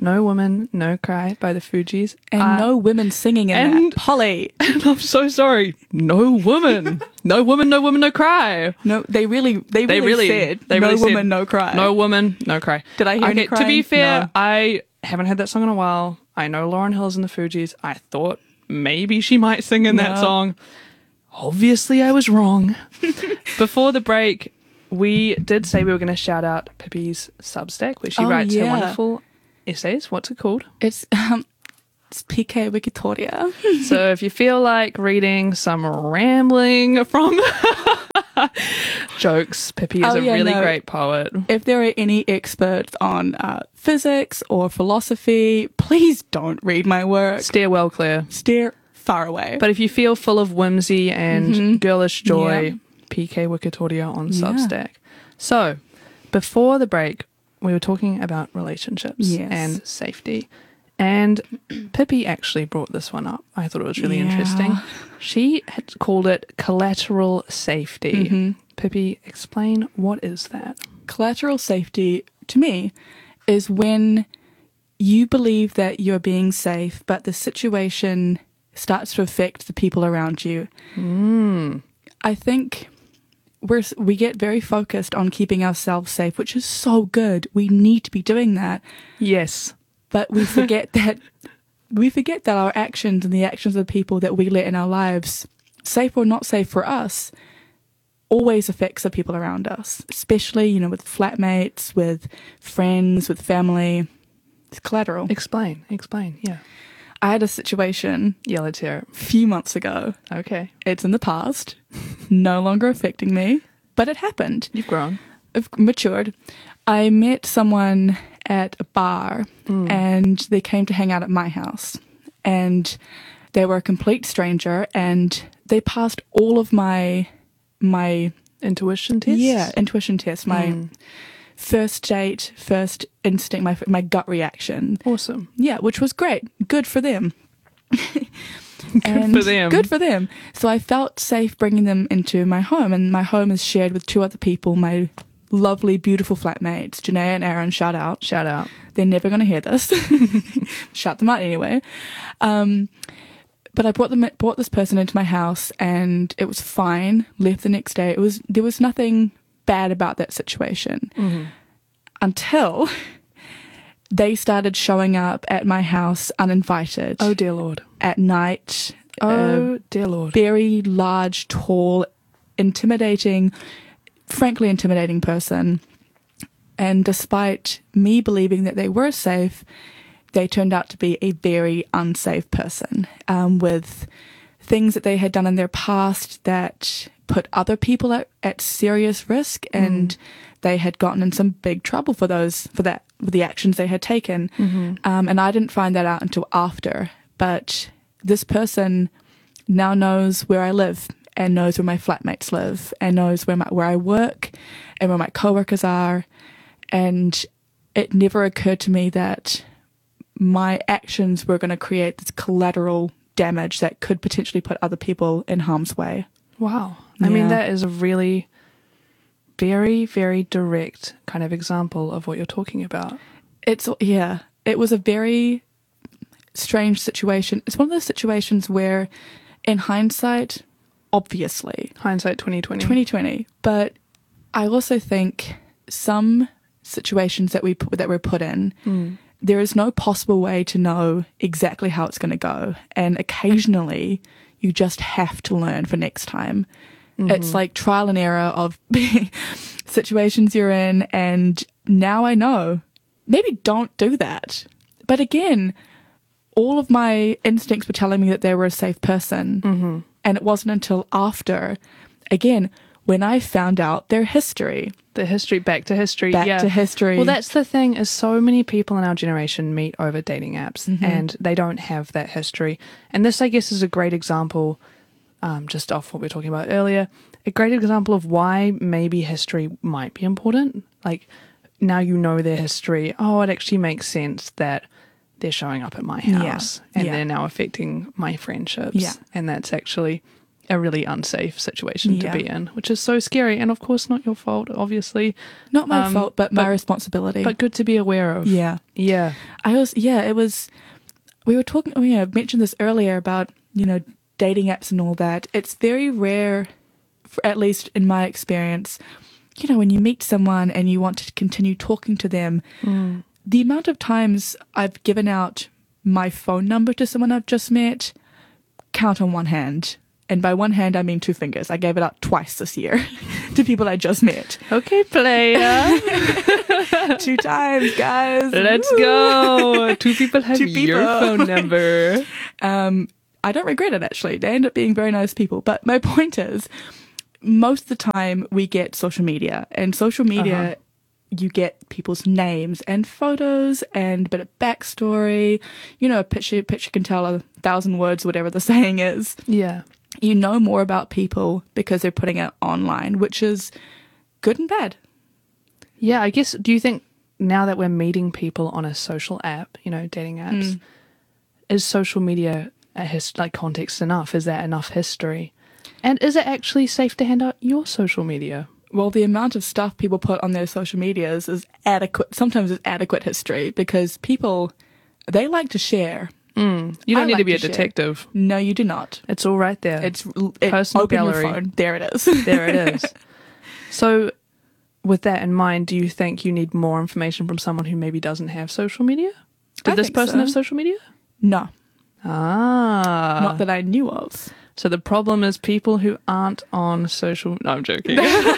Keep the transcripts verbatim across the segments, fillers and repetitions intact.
No Woman, No Cry by the Fugees. And Uh, no women singing in and- that. Polly. And I'm so sorry. No woman. No woman, no woman, no cry. No, they really, they really, They really said, they no really said, woman, no cry. No woman, no cry. Did I hear any Okay, to be crying? fair, No. I haven't heard that song in a while. I know Lauryn Hill's in the Fugees. I thought maybe she might sing in that No. song. Obviously, I was wrong. Before the break, we did say we were going to shout out Pippi's Substack, where she Oh, writes her yeah. wonderful essays. What's it called? It's, um, it's P K Wikitoria. So if you feel like reading some rambling from jokes, Pippi is Oh, a yeah, really no. great poet. If there are any experts on uh, physics or philosophy, please don't read my work. Steer well clear. Steer far away. But if you feel full of whimsy and Mhm. girlish joy, Yeah. P K Wikitoria on Yeah. Substack. So, before the break, we were talking about relationships Yes. and safety. And Pippi actually brought this one up. I thought it was really Yeah. interesting. She had called it collateral safety. Mhm. Pippi, explain what is that? Collateral safety, to me, is when you believe that you're being safe, but the situation starts to affect the people around you. Mm. I think we're, we get very focused on keeping ourselves safe, which is so good. We need to be doing that. Yes. But we forget that we forget that our actions and the actions of the people that we let in our lives, safe or not safe for us, always affects the people around us, especially, you know, with flatmates, with friends, with family. It's collateral. Explain. Explain. Yeah. I had a situation Yeah, let's hear a few months ago. it. Okay. It's in the past, no longer affecting me, but it happened. You've grown. I've matured. I met someone at a bar and they came to hang out at my house, and they were a complete stranger, and they passed all of my my Intuition test? yeah intuition tests, my Mm. first date, first instinct, my my gut reaction. Awesome. Yeah, which was great. Good for them. Good for them. Good for them. So I felt safe bringing them into my home, and my home is shared with two other people, my lovely, beautiful flatmates, Janae and Aaron. Shout out. Shout out. They're never going to hear this. Shut them out anyway. Um, but I brought them, brought this person into my house, and it was fine. Left the next day. It was there was nothing bad about that situation Mm-hmm. until they started showing up at my house uninvited Oh, dear Lord. at night. Oh, Uh, dear Lord. very large, tall, intimidating, frankly intimidating person. And despite me believing that they were safe, they turned out to be a very unsafe person, um, with things that they had done in their past that put other people at, at serious risk, and they had gotten in some big trouble for those for that with the actions they had taken. Mm-hmm. Um, and I didn't find that out until after. But this person now knows where I live, and knows where my flatmates live, and knows where my where I work and where my coworkers are. And it never occurred to me that my actions were going to create this collateral damage that could potentially put other people in harm's way. Wow. I mean, Yeah. that is a really very, very direct kind of example of what you're talking about. It's, yeah, it was a very strange situation. It's one of those situations where, in hindsight, obviously, Hindsight twenty twenty. twenty twenty, but I also think some situations that we put, that we're put in, Mm. there is no possible way to know exactly how it's going to go. And occasionally you just have to learn for next time. It's like trial and error of situations you're in. And now I know, maybe don't do that. But again, all of my instincts were telling me that they were a safe person. Mm-hmm. And it wasn't until after, again, when I found out their history. The history, back to history. Back yeah. to history. Well, that's the thing, is so many people in our generation meet over dating apps, Mhm. and they don't have that history. And this, I guess, is a great example, um, just off what we were talking about earlier, a great example of why maybe history might be important. Like, now you know their history. Oh, it actually makes sense that they're showing up at my Yeah. house, and Yeah. they're now affecting my friendsps. Yeah. And that's actually a really unsafe situation Yeah. to be in, which is so scary. And of course, not your fault, obviously, Not my Um, fault, but my but- responsibility. but good to be aware of. yeah. Yeah. I was, yeah, it was, we were talking, oh yeah, I mentioned this earlier about, you know, dating apps and all that. It's very rare, for, at least in my experience, you know, when you meet someone and you want to continue talking to them, Mm. the amount of times I've given out my phone number to someone I've just met, count on one hand. And by one hand, I mean two fingers. I gave it out twice this year to people I just met. Okay, player. Two times, guys. Let's Woo! go. Two people have Two your people. phone number. Um, I don't regret it, actually. They end up being very nice people. But my point is, most of the time we get social media. And social media, Uh-huh. you get people's names and photos and a bit of backstory. You know, a picture, a picture can tell a thousand words, whatever the saying is. Yeah. You know more about people because they're putting it online, which is good and bad. Yeah, I guess, do you think now that we're meeting people on a social app, you know, dating apps, Mm. is social media a his- like context enough? Is that enough history? And is it actually safe to hand out your social media? Well, the amount of stuff people put on their social medias is adequate. Sometimes it's adequate history because people, they like to share. Mm. You don't I need to like be a to share. detective. No, you do not. It's all right there. It's it, Personal open gallery. your phone. There it is. There it is. So, with that in mind, do you think you need more information from someone who maybe doesn't have social media? Did I this think person so. have social media? No, Ah. not that I knew of. So the problem is people who aren't on social... No, I'm joking.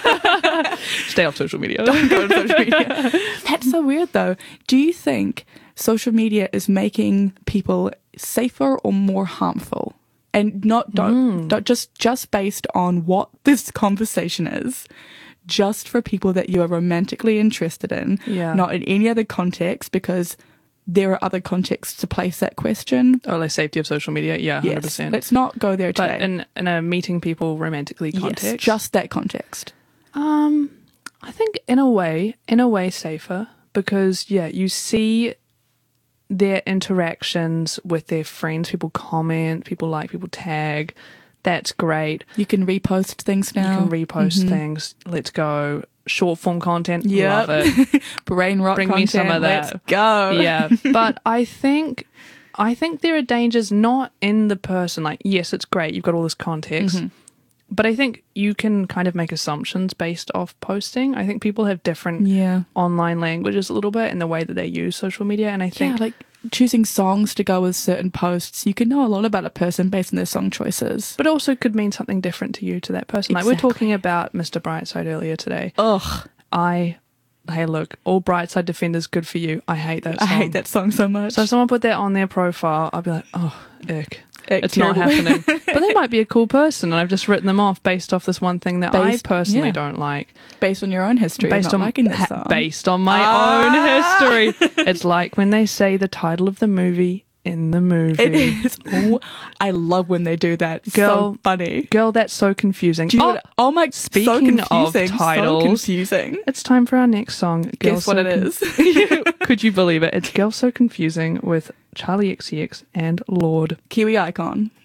Stay off social media. Don't go on social media. That's so weird, though. Do you think social media is making people safer or more harmful? And not don't, Mm. don't just just based on what this conversation is, just for people that you are romantically interested in, Yeah. not in any other context, because there are other contexts to place that question. Oh, like safety of social media? Yeah, one hundred Yes, percent. let's not go there today. But in, in a meeting people romantically context... Yes, just that context. Um, I think in a way, in a way safer because, yeah, you see their interactions with their friends. People comment, people like, people tag. That's great. You can repost things now. You can repost Mhm. things. Let's go. Short form content. Yep. Love it. Brain rot Bring me content. some of that. Let's go. Yeah. But I think I think there are dangers not in the person. Like, yes, it's great. You've got all this context. Mhm. But I think you can kind of make assumptions based off posting. I think people have different Yeah. online languages a little bit in the way that they use social media. And I Yeah, think, like choosing songs to go with certain posts. You can know a lot about a person based on their song choices. but also could mean something different to you, to that person. Like, we're Exactly. talking about Mister Brightside earlier today. Ugh, I, hey, look, all Brightside Defenders, good for you. I hate that I song. hate that song so much. So if someone put that on their profile, I'd be like, oh, ick. Ick, It's not terrible. happening. But they might be a cool person, and I've just written them off based off this one thing that Based- I personally yeah. don't like. based on your own history. Based Based on on liking that ha- song. based on my Ah! own history. It's like when they say the title of the movie in the movie. It is. Oh, I love when they do that. Girl, so funny. Girl, that's so confusing. Do you know oh, what- oh my, so speaking of confusing. titles, so confusing. it's time for our next song. Girl, Guess what So it Con- is? Could you believe it? It's Girl So Confusing with Charlie X C X and Lord. Kiwi Icon.